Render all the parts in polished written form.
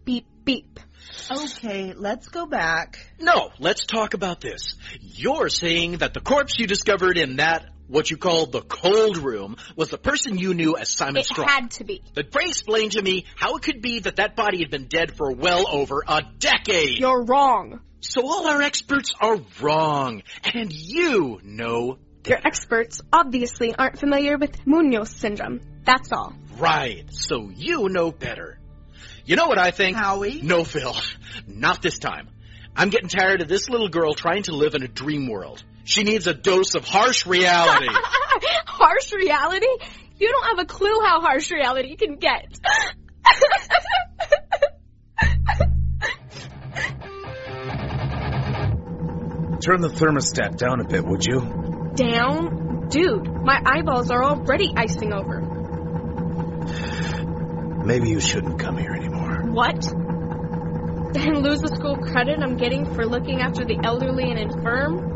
beep, beep. Okay, let's go back. No, let's talk about this. You're saying that the corpse you discovered in that, what you call the cold room, was the person you knew as Simon Strong. It had to be. Then pray explain to me how it could be that body had been dead for well over a decade. You're wrong. So all our experts are wrong, and you know. Your experts obviously aren't familiar with Munoz syndrome. That's all. Right, so you know better. You know what I think? Howie? No, Phil. Not this time. I'm getting tired of this little girl trying to live in a dream world. She needs a dose of harsh reality. Harsh reality? You don't have a clue how harsh reality can get. Turn the thermostat down a bit, would you? Down? Dude, my eyeballs are already icing over. Maybe you shouldn't come here anymore. What? And lose the school credit I'm getting for looking after the elderly and infirm?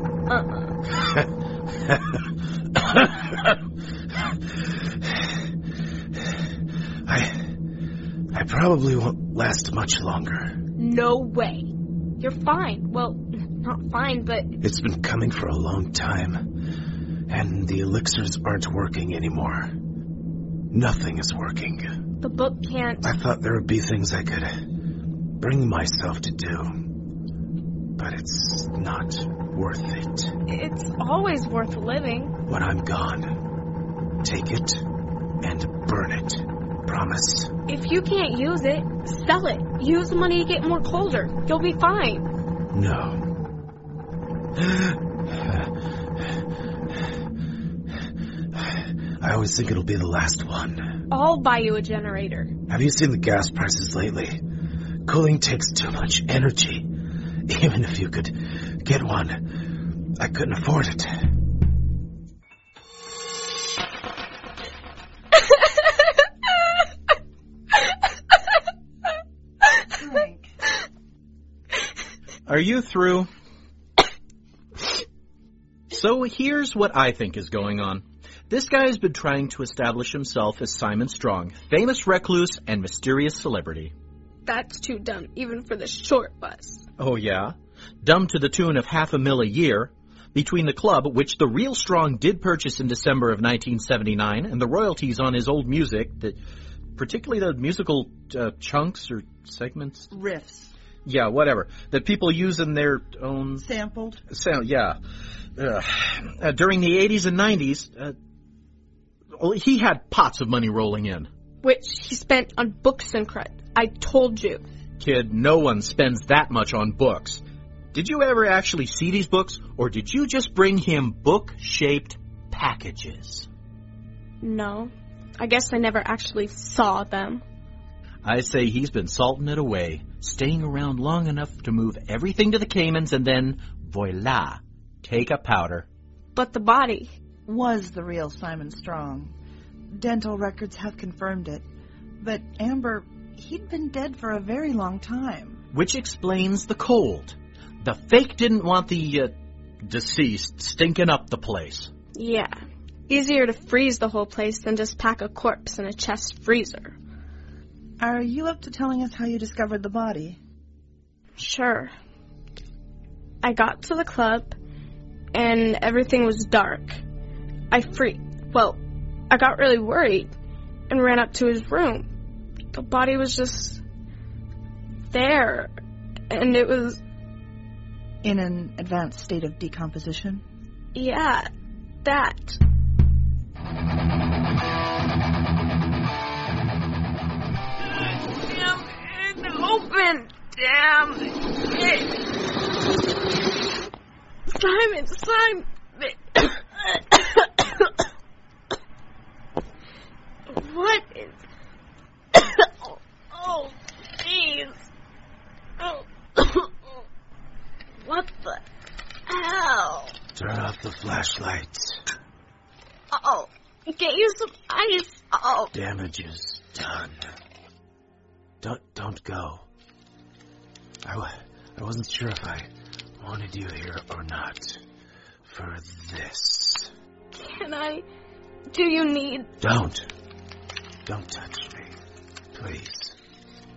I probably won't last much longer. No way. You're fine. Well, not fine, but... It's been coming for a long time, and the elixirs aren't working anymore. Nothing is working. The book can't... I thought there would be things I could bring myself to do, but it's not worth it. It's always worth living. When I'm gone, take it and burn it. Promise? If you can't use it, sell it. Use the money to get more colder. You'll be fine. No. I always think it'll be the last one. I'll buy you a generator. Have you seen the gas prices lately? Cooling takes too much energy. Even if you could get one, I couldn't afford it. Are you through? So here's what I think is going on. This guy has been trying to establish himself as Simon Strong, famous recluse and mysterious celebrity. That's too dumb, even for the short bus. Oh yeah? Dumb to the tune of $500,000 a year. Between the club, which the real Strong did purchase in December of 1979, and the royalties on his old music, particularly the musical chunks or segments. Riffs. Yeah, whatever. That people use in their own... Sampled. Yeah. During the 80s and 90s, he had pots of money rolling in. Which he spent on books and cred. I told you. Kid, no one spends that much on books. Did you ever actually see these books, or did you just bring him book-shaped packages? No. I guess I never actually saw them. I say he's been salting it away, staying around long enough to move everything to the Caymans and then, voila, take a powder. But the body... was the real Simon Strong. Dental records have confirmed it. But Amber, he'd been dead for a very long time. Which explains the cold. The fake didn't want the, deceased stinking up the place. Yeah. Easier to freeze the whole place than just pack a corpse in a chest freezer. Are you up to telling us how you discovered the body? Sure. I got to the club, and everything was dark. I got really worried and ran up to his room. The body was just there, and it was... In an advanced state of decomposition? Yeah, that. Damn, it's open! Damn it! Simon! What is... Oh, jeez. Oh. What the hell? Turn off the flashlights. Oh, get you some ice. Oh. Damage is done. Don't go. I wasn't sure if I wanted you here or not. For this. Can I... Do you need... Don't touch me. Please.